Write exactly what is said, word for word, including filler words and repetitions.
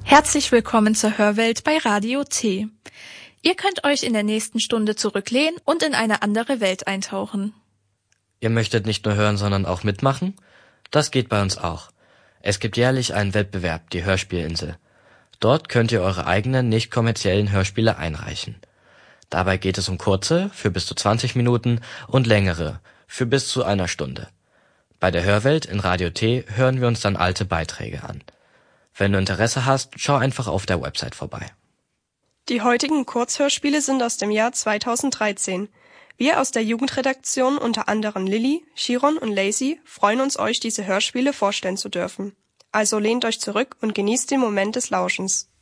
Herzlich willkommen zur Hörwelt bei Radio T. Ihr könnt euch in der nächsten Stunde zurücklehnen und in eine andere Welt eintauchen. Ihr möchtet nicht nur hören, sondern auch mitmachen? Das geht bei uns auch. Es gibt jährlich einen Wettbewerb, die Hörspielinsel. Dort könnt ihr eure eigenen nicht kommerziellen Hörspiele einreichen. Dabei geht es um kurze, für bis zu zwanzig Minuten, und längere, für bis zu einer Stunde. Bei der Hörwelt in Radio T hören wir uns dann alte Beiträge an. Wenn du Interesse hast, schau einfach auf der Website vorbei. Die heutigen Kurzhörspiele sind aus dem Jahr zweitausenddreizehn. Wir aus der Jugendredaktion, unter anderem Lilly, Chiron und Lacey, freuen uns, euch diese Hörspiele vorstellen zu dürfen. Also lehnt euch zurück und genießt den Moment des Lauschens.